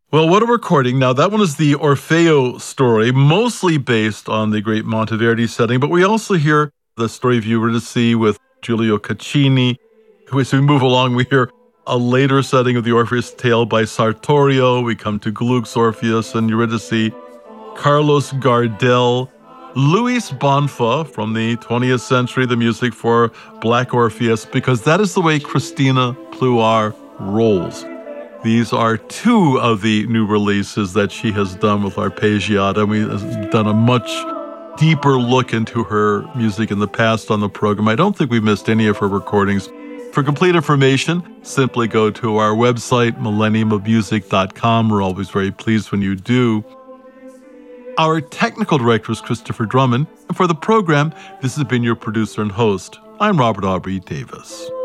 Well, what a recording. Now, that one is the Orfeo story, mostly based on the great Monteverdi setting, but we also hear the story of Eurydice with Giulio Caccini. As we move along, we hear a later setting of the Orpheus tale by Sartorio. We come to Gluck's Orpheus and Eurydice, Carlos Gardel, Luis Bonfa from the 20th century, the music for Black Orpheus, because that is the way Christina Plouar rolls. These are two of the new releases that she has done with Arpeggiata. We've done a much deeper look into her music in the past on the program. I don't think we missed any of her recordings. For complete information, simply go to our website, millenniumofmusic.com. We're always very pleased when you do. Our technical director is Christopher Drummond. And for the program, this has been your producer and host. I'm Robert Aubrey Davis.